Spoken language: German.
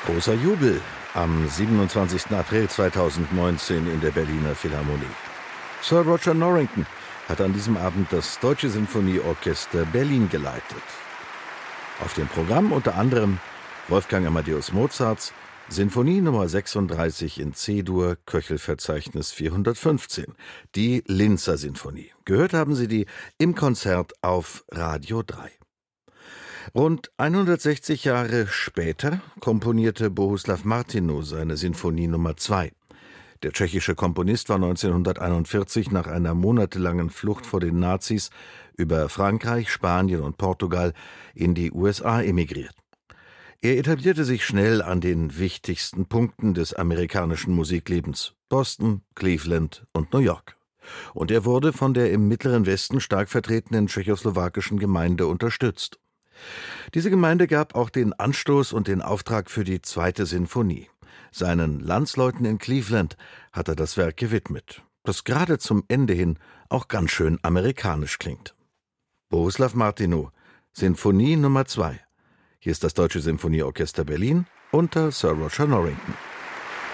Großer Jubel am 27. April 2019 in der Berliner Philharmonie. Sir Roger Norrington hat an diesem Abend das Deutsche Sinfonieorchester Berlin geleitet. Auf dem Programm unter anderem Wolfgang Amadeus Mozarts Sinfonie Nummer 36 in C-Dur, Köchelverzeichnis 415, die Linzer Sinfonie. Gehört haben Sie die im Konzert auf Radio 3. Rund 160 Jahre später komponierte Bohuslav Martinu seine Sinfonie Nummer 2. Der tschechische Komponist war 1941 nach einer monatelangen Flucht vor den Nazis über Frankreich, Spanien und Portugal in die USA emigriert. Er etablierte sich schnell an den wichtigsten Punkten des amerikanischen Musiklebens: Boston, Cleveland und New York. Und er wurde von der im Mittleren Westen stark vertretenen tschechoslowakischen Gemeinde unterstützt. Diese Gemeinde gab auch den Anstoß und den Auftrag für die zweite Sinfonie. Seinen Landsleuten in Cleveland hat er das Werk gewidmet, das gerade zum Ende hin auch ganz schön amerikanisch klingt. Bohuslav Martinu, Sinfonie Nummer 2. Hier ist das Deutsche Sinfonieorchester Berlin unter Sir Roger Norrington.